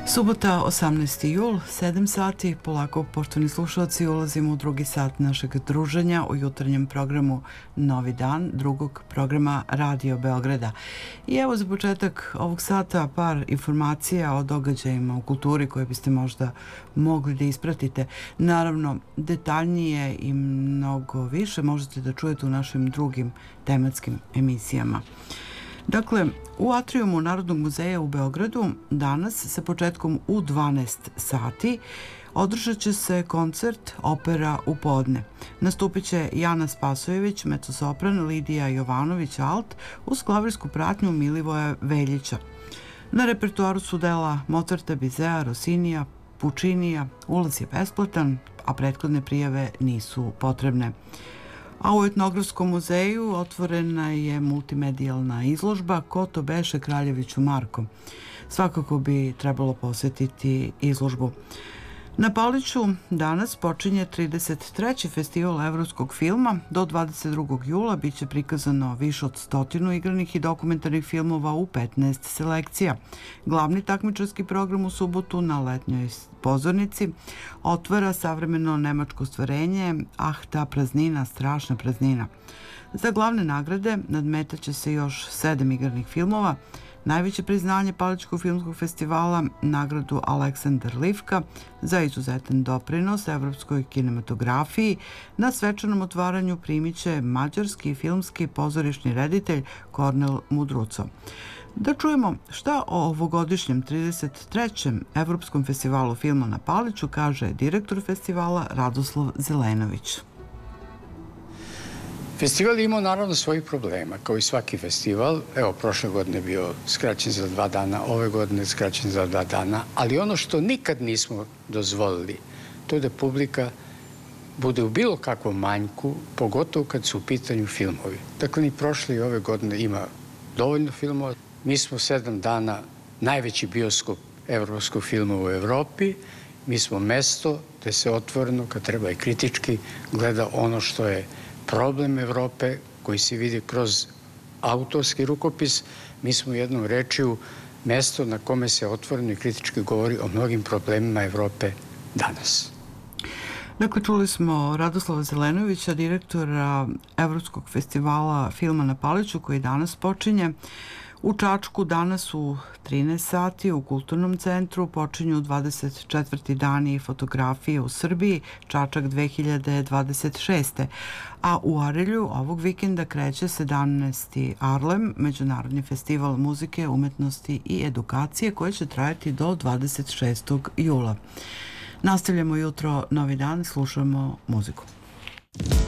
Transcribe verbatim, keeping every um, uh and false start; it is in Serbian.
Subota, osamnaesti jul, sedam sati, polako, poštovani slušalci, ulazimo u drugi sat našeg druženja u jutarnjem programu Novi dan, drugog programa Radio Beograda. I evo za početak ovog sata par informacija o događajima u kulturi koje biste možda mogli da ispratite. Naravno, detaljnije i mnogo više možete da čujete u našim drugim tematskim emisijama. Dakle, u atrijumu Narodnog muzeja u Beogradu danas sa početkom u dvanaest sati održat će se koncert Opera u podne. Nastupit će Jana Spasojević, mezzosopran, Lidija Jovanović, alt, uz klavirsku pratnju Milivoja Veljića. Na repertoaru su dela Mozarta, Bizea, Rossinija, Puccinija. Ulaz je besplatan, a prethodne prijave nisu potrebne. A u Etnografskom muzeju otvorena je multimedijalna izložba Ko to beše Kraljeviću Marko. Svakako bi trebalo posetiti izložbu. Na Paliću danas počinje trideset treći festival evropskog filma. Do dvadeset drugog jula biće prikazano više od stotinu igranih i dokumentarnih filmova u petnaest selekcija. Glavni takmičarski program u subotu na letnjoj pozornici otvara savremeno nemačko stvorenje Ah, ta praznina, strašna praznina. Za glavne nagrade nadmetaće se još sedam igranih filmova. Najveće priznanje Palićkog filmskog festivala, nagradu Aleksandar Livka za izuzetan doprinos evropskoj kinematografiji, na svečanom otvaranju primiće mađarski filmski pozorišni reditelj Kornel Mudruco. Da čujemo šta o ovogodišnjem trideset trećem Evropskom festivalu filma na Paliću kaže direktor festivala Radoslav Zelenović. Festival je imao naravno svojih problema, kao i svaki festival. Evo, prošle godine je bio skraćen za dva dana, ove godine je skraćen za dva dana, ali ono što nikad nismo dozvolili, to je da publika bude u bilo kakvom manjku, pogotovo kad su u pitanju filmovi. Dakle, ni prošle i ove godine ima dovoljno filmova. Mi smo sedam dana najveći bioskop evropskog filma u Evropi. Mi smo mesto gde se otvoreno, kad treba i kritički, gleda ono što je problem Evrope koji se vidi kroz autorski rukopis. Mi smo jednom rečju mesto na kome se otvoreno i kritički govori o mnogim problemima Evrope danas. Dakle, čuli smo Radoslava Zelenovića, direktora Evropskog festivala filma na Paliću koji danas počinje. U Čačku danas u trinaest sati u Kulturnom centru počinju dvadeset četvrti dani fotografije u Srbiji, Čačak dve hiljade dvadeset šeste. A u Arilju ovog vikenda kreće sedamnaesti Arlem, Međunarodni festival muzike, umetnosti i edukacije koji će trajati do dvadeset šestog jula. Nastavljamo jutro, Novi dan, slušamo muziku.